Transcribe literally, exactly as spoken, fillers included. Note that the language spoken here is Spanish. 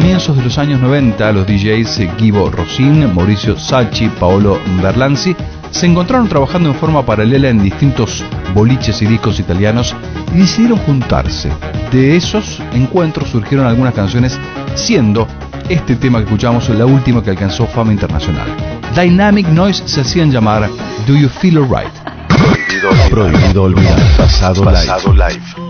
comienzos de los años noventa, los D Js Guido Rosin, Mauricio Sacchi, Paolo Berlanzi se encontraron trabajando en forma paralela en distintos boliches y discos italianos y decidieron juntarse. De esos encuentros surgieron algunas canciones, siendo este tema que escuchamos la última que alcanzó fama internacional. Dynamic Noise se hacían llamar Do You Feel Alright. Prohibido olvidar. Prohibido olvidar. Pasado, Pasado live. live.